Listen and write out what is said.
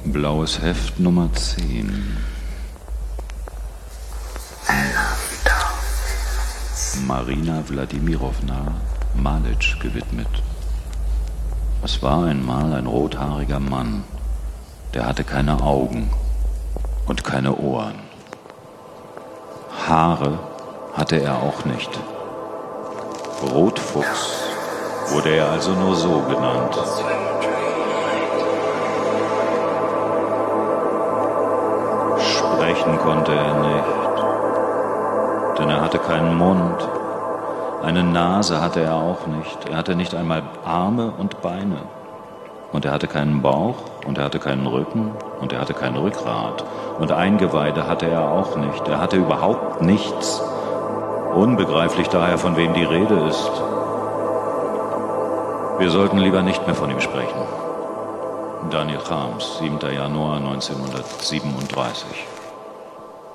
Blaues Heft Nummer 10. Marina Wladimirovna Malic gewidmet. Es war einmal ein rothaariger Mann, der hatte keine Augen und keine Ohren. Haare hatte er auch nicht. Rotfuchs wurde er also nur so genannt. Sprechen konnte er nicht, denn er hatte keinen Mund. Eine Nase hatte er auch nicht. Er hatte nicht einmal Arme und Beine. Und er hatte keinen Bauch und er hatte keinen Rücken und er hatte kein Rückgrat. Und Eingeweide hatte er auch nicht. Er hatte überhaupt nichts. Unbegreiflich daher, von wem die Rede ist. Wir sollten lieber nicht mehr von ihm sprechen. Daniel Chams, 7. Januar 1937.